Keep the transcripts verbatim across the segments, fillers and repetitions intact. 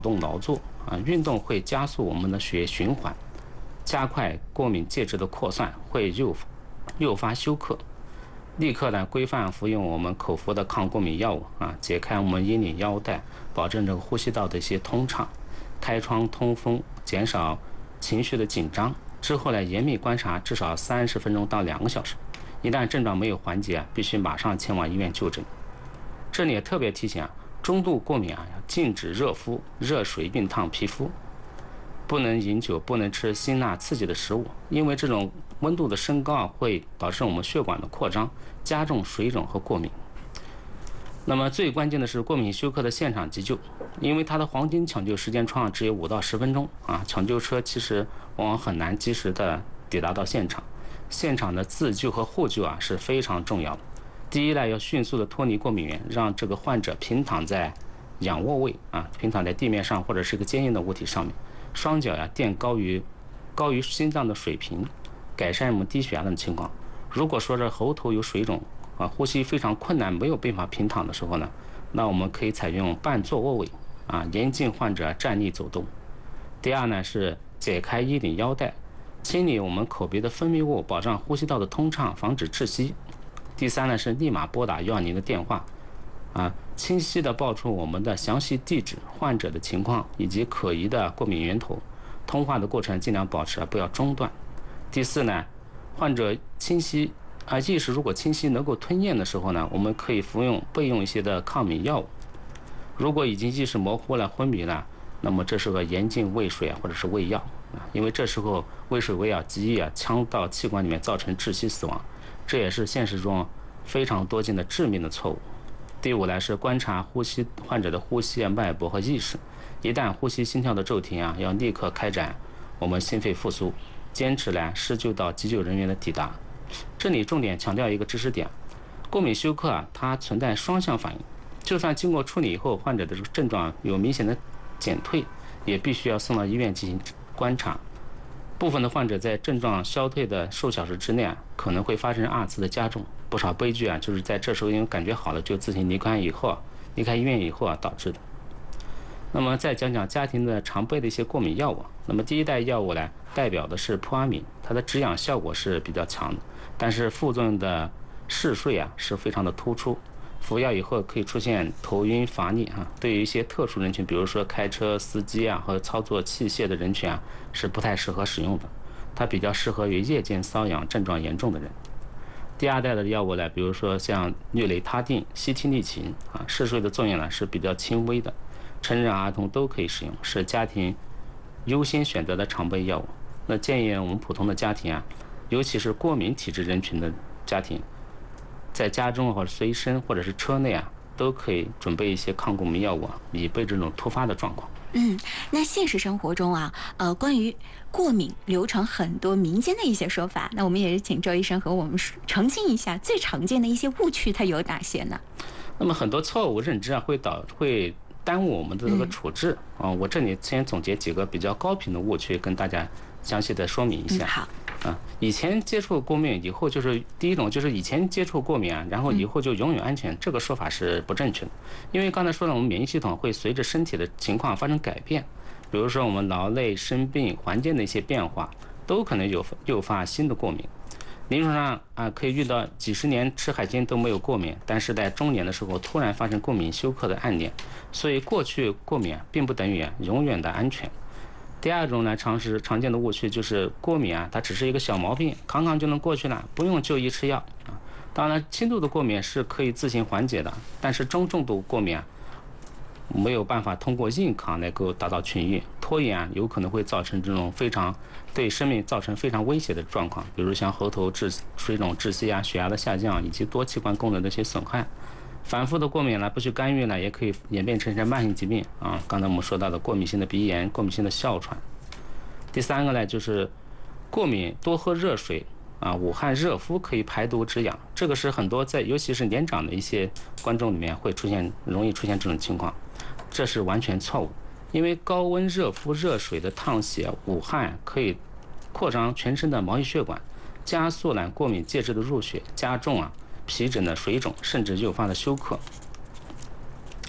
动劳作啊，运动会加速我们的血液循环，加快过敏介质的扩散，会诱诱发休克。立刻呢规范服用我们口服的抗过敏药物啊，解开我们阴领腰带，保证这个呼吸道的一些通畅，开窗通风，减少情绪的紧张。之后呢，严密观察至少三十分钟到两个小时，一旦症状没有缓解，必须马上前往医院就诊。这里也特别提醒啊，中度过敏啊，要禁止热敷、热水并烫皮肤，不能饮酒，不能吃辛辣刺激的食物，因为这种温度的升高啊，会导致我们血管的扩张，加重水肿和过敏。那么最关键的是过敏休克的现场急救，因为它的黄金抢救时间窗只有五到十分钟啊，抢救车其实往往很难及时的抵达到现场。现场的自救和获救啊是非常重要的。第一呢，要迅速的脱离过敏源，让这个患者平躺在仰卧位啊，平躺在地面上或者是一个坚硬的物体上面，双脚呀垫高于高于心脏的水平，改善我们低血压的情况。如果说这喉头有水肿啊，呼吸非常困难，没有办法平躺的时候呢，那我们可以采用半坐卧位啊，严禁患者站立走动。第二呢是解开衣领腰带，清理我们口鼻的分泌物，保障呼吸道的通畅，防止窒息。第三呢是立马拨打一二零的电话，啊，清晰的报出我们的详细地址、患者的情况以及可疑的过敏源头。通话的过程尽量保持不要中断。第四呢，患者清晰啊意识如果清晰能够吞咽的时候呢，我们可以服用备用一些的抗敏药物。如果已经意识模糊了、昏迷了，那么这时候严禁喂水啊或者是喂药啊，因为这时候喂水喂药极易啊呛到气管里面，造成窒息死亡。这也是现实中非常多见的致命的错误。第五呢是观察呼吸患者的呼吸、脉搏和意识，一旦呼吸心跳的骤停啊，要立刻开展我们心肺复苏，坚持呢施救到急救人员的抵达。这里重点强调一个知识点，过敏休克啊，它存在双向反应，就算经过处理以后，患者的这个症状有明显的减退，也必须要送到医院进行观察。部分的患者在症状消退的数小时之内啊，可能会发生二次的加重，不少悲剧啊，就是在这时候因为感觉好了就自行离开以后啊，离开医院以后啊导致的。那么再讲讲家庭的常备的一些过敏药物。那么第一代药物呢，代表的是扑阿敏，它的止痒效果是比较强的，但是副作用的嗜睡啊是非常的突出。服药以后可以出现头晕乏力啊，对于一些特殊人群，比如说开车司机啊和操作器械的人群啊，是不太适合使用的。它比较适合于夜间瘙痒症状严重的人。第二代的药物呢，比如说像氯雷他定、西替利嗪啊，嗜睡的作用呢是比较轻微的，成人儿童都可以使用，是家庭优先选择的常备药物。那建议我们普通的家庭啊，尤其是过敏体质人群的家庭，在家中或者随身或者是车内啊，都可以准备一些抗过敏药物啊，以备这种突发的状况。 嗯，那现实生活中啊，呃，关于过敏流传很多民间的一些说法，那我们也是请周医生和我们澄清一下，最常见的一些误区它有哪些呢？ 那么很多错误认知啊，会导会耽误我们的这个处置、嗯、啊。我这里先总结几个比较高频的误区，跟大家详细的说明一下。 嗯、好。 啊，以前接触过敏以后，就是第一种就是以前接触过敏啊，然后以后就永远安全，这个说法是不正确的。因为刚才说了，我们免疫系统会随着身体的情况发生改变，比如说我们劳累、生病、环境的一些变化，都可能有诱发新的过敏。临床上啊，可以遇到几十年吃海鲜都没有过敏，但是在中年的时候突然发生过敏休克的案例。所以过去过敏啊，并不等于永远的安全。第二种呢，常识常见的误区就是过敏啊，它只是一个小毛病，扛扛就能过去了，不用就医吃药啊。当然，轻度的过敏是可以自行缓解的，但是中重度过敏啊，没有办法通过硬扛能够达到痊愈，拖延啊，有可能会造成这种非常对生命造成非常威胁的状况，比如像喉头窒水肿、窒息啊、血压的下降以及多器官功能的一些损害。反复的过敏呢，不去干预呢，也可以演变成一些慢性疾病啊。刚才我们说到的过敏性的鼻炎、过敏性的哮喘。第三个呢，就是过敏多喝热水啊，捂汗热敷可以排毒止痒，这个是很多在尤其是年长的一些观众里面会出现，容易出现这种情况，这是完全错误。因为高温热敷热水的烫血、捂汗可以扩张全身的毛细血管，加速呢过敏介质的入血，加重啊皮疹的水肿，甚至诱发了休克。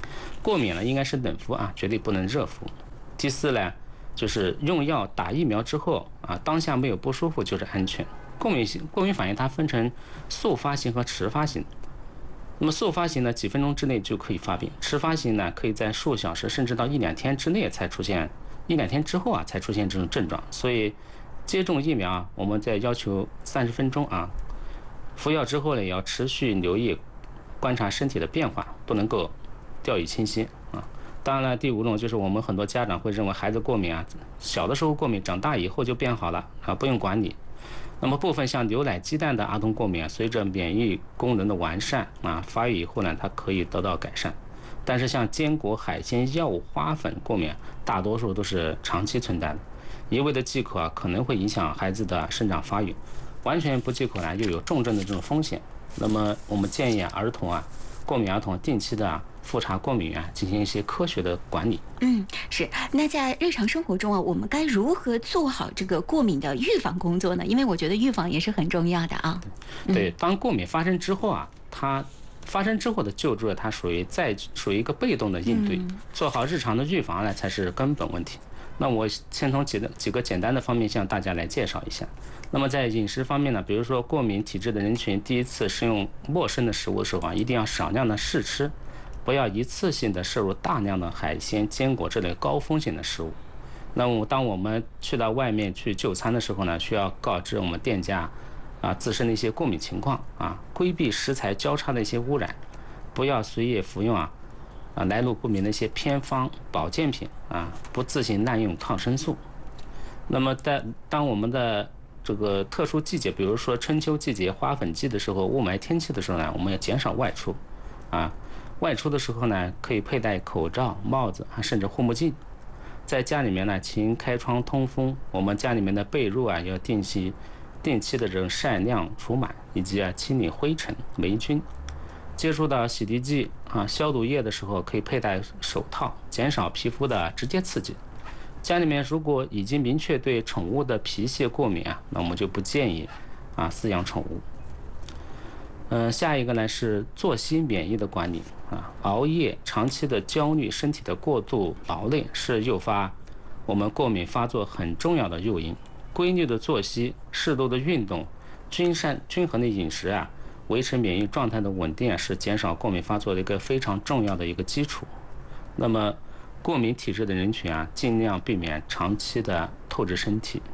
过敏呢应该是冷敷啊，绝对不能热敷。第四呢，就是用药打疫苗之后啊，当下没有不舒服就是安全。过敏性过敏反应它分成速发型和迟发型。那么速发型呢，几分钟之内就可以发病；迟发型呢，可以在数小时甚至到一两天之内才出现，一两天之后啊才出现这种症状。所以接种疫苗啊，我们在要求三十分钟啊，服药之后呢，也要持续留意观察身体的变化，不能够掉以轻心啊。当然了，第五种就是我们很多家长会认为孩子过敏啊，小的时候过敏，长大以后就变好了啊，不用管理。那么部分像牛奶、鸡蛋的儿童过敏啊，随着免疫功能的完善啊，发育以后呢，它可以得到改善。但是像坚果、海鲜、药物、花粉过敏，大多数都是长期存在的，一味的忌口啊，可能会影响孩子的生长发育。完全不忌口呢，又有重症的这种风险。那么我们建议啊，儿童啊，过敏儿童定期的啊复查过敏源，进行一些科学的管理。 嗯，是。那在日常生活中啊，我们该如何做好这个过敏的预防工作呢？因为我觉得预防也是很重要的啊。 对，当过敏发生之后啊，它发生之后的救助，它属于在属于一个被动的应对，做好日常的预防呢才是根本问题。那我先从几个几个简单的方面向大家来介绍一下。那么在饮食方面呢，比如说过敏体质的人群，第一次食用陌生的食物的时候啊，一定要少量的试吃，不要一次性的摄入大量的海鲜、坚果这类高风险的食物。那么当我们去到外面去就餐的时候呢，需要告知我们店家啊自身的一些过敏情况啊，规避食材交叉的一些污染，不要随意服用啊啊来路不明的一些偏方、保健品啊，不自行滥用抗生素。那么在当我们的这个特殊季节，比如说春秋季节、花粉季的时候、雾霾天气的时候呢，我们要减少外出啊。外出的时候呢，可以佩戴口罩、帽子啊，甚至护目镜。在家里面呢，勤开窗通风。我们家里面的被褥啊，要定期、定期的这种晒晾除螨，以及啊清理灰尘、霉菌。接触到洗涤剂啊、消毒液的时候，可以佩戴手套，减少皮肤的直接刺激。家里面如果已经明确对宠物的皮屑过敏啊，那我们就不建议啊饲养宠物。嗯、呃，下一个呢是作息免疫的管理啊，熬夜、长期的焦虑、身体的过度劳累是诱发我们过敏发作很重要的诱因。规律的作息、适度的运动、均善均衡的饮食啊，维持免疫状态的稳定啊，是减少过敏发作的一个非常重要的一个基础。那么过敏体质的人群啊，尽量避免长期的透支身体。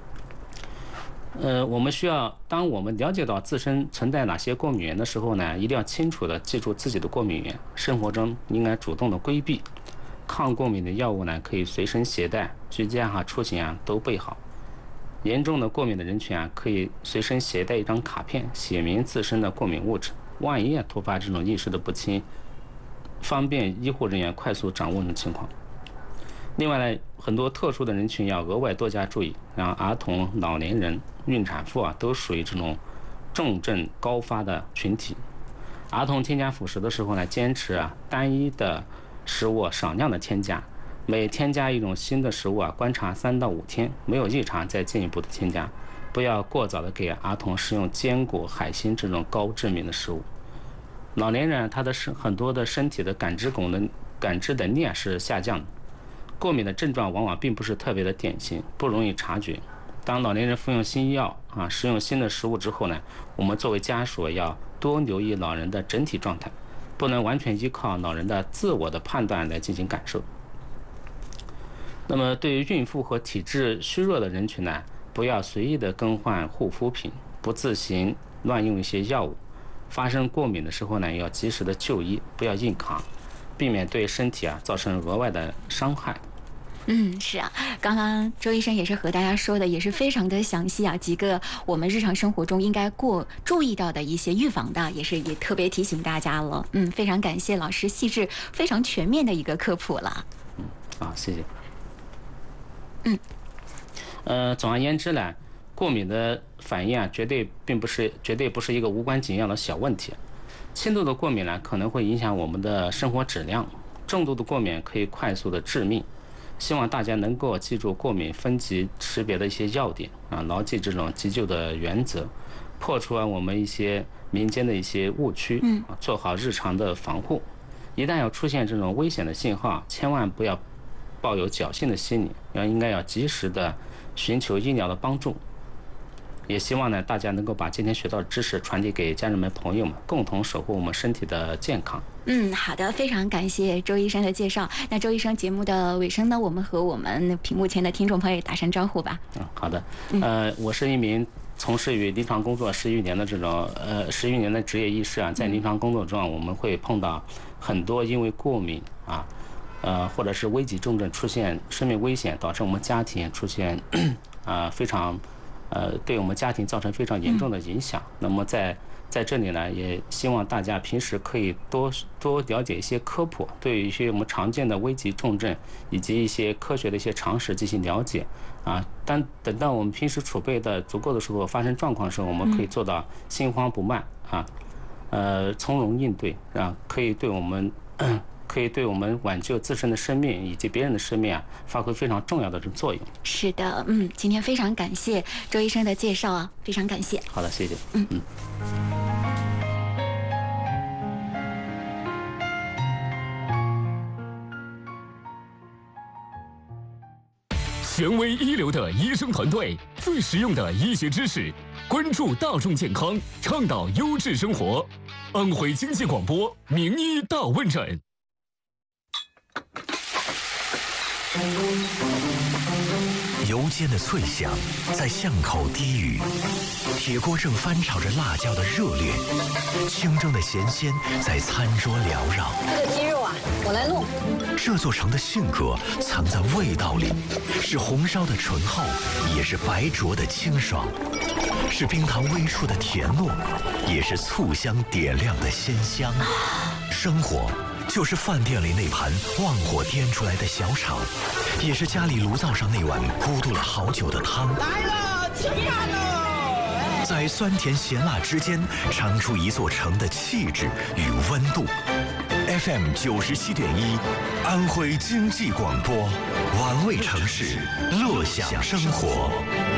呃，我们需要，当我们了解到自身存在哪些过敏源的时候呢，一定要清楚的记住自己的过敏源，生活中应该主动的规避。抗过敏的药物呢，可以随身携带，居家哈、出行啊都备好。严重的过敏的人群啊，可以随身携带一张卡片，写明自身的过敏物质，万一啊突发这种意识的不清，方便医护人员快速掌握这种情况。另外呢，很多特殊的人群要额外多加注意，然后儿童、老年人、孕产妇啊，都属于这种重症高发的群体。儿童添加辅食的时候呢，坚持啊单一的食物少量的添加，每添加一种新的食物啊，观察三到五天，没有异常再进一步的添加，不要过早的给儿童食用坚果、海鲜这种高致敏的食物。老年人他的身很多的身体的感知功能、感知能力啊是下降的。过敏的症状往往并不是特别的典型，不容易察觉。当老年人服用新药啊，食用新的食物之后呢，我们作为家属要多留意老人的整体状态，不能完全依靠老人的自我的判断来进行感受。那么对于孕妇和体质虚弱的人群呢，不要随意的更换护肤品，不自行乱用一些药物。发生过敏的时候呢，要及时的就医，不要硬扛，避免对身体啊造成额外的伤害。 嗯，是啊，刚刚周医生也是和大家说的，也是非常的详细啊，几个我们日常生活中应该过注意到的一些预防的，也是也特别提醒大家了。嗯，非常感谢老师细致、非常全面的一个科普了。 嗯，好，谢谢。 嗯， 呃，总而言之呢，过敏的反应啊，绝对并不是绝对不是一个无关紧要的小问题。轻度的过敏呢，可能会影响我们的生活质量；重度的过敏可以快速的致命。希望大家能够记住过敏分级识别的一些要点啊，牢记这种急救的原则，破除啊我们一些民间的一些误区，啊，做好日常的防护。 一旦要出现这种危险的信号，千万不要抱有侥幸的心理，要应该要及时的寻求医疗的帮助。也希望呢，大家能够把今天学到的知识传递给家人们、朋友们，共同守护我们身体的健康。 嗯，好的，非常感谢周医生的介绍。那周医生，节目的尾声呢，我们和我们屏幕前的听众朋友打声招呼吧。 嗯，好的。呃，我是一名从事于临床工作十余年的这种呃十余年的职业医师啊，在临床工作中，我们会碰到很多因为过敏啊，呃，或者是危急重症出现生命危险，导致我们家庭出现啊、呃、非常。呃，对我们家庭造成非常严重的影响。那么在在这里呢，也希望大家平时可以多多了解一些科普，对于一些我们常见的危急重症以及一些科学的一些常识进行了解啊。当等到我们平时储备的足够的时候，发生状况的时候，我们可以做到心慌不慢啊，呃，从容应对啊，可以对我们。可以对我们挽救自身的生命以及别人的生命啊，发挥非常重要的这种作用。 是的，嗯，今天非常感谢周医生的介绍啊，非常感谢。 好的，谢谢。 嗯嗯。 权威一流的医生团队，最实用的医学知识，关注大众健康，倡导优质生活。安徽经济广播名医大问诊。 油煎的脆响在巷口低语，铁锅正翻炒着辣椒的热烈，清蒸的咸鲜在餐桌缭绕。 这个鸡肉啊，我来弄。 这座城的性格藏在味道里，是红烧的醇厚，也是白灼的清爽，是冰糖微出的甜糯，也是醋香点亮的鲜香。生活就是饭店里那盘旺火颠出来的小炒，也是家里炉灶上那碗咕嘟了好久的汤。 来了，吃饭喽！ 在酸甜咸辣之间，尝出一座城的气质与温度。F M 九十七点一，安徽经济广播，玩味城市，乐享生活。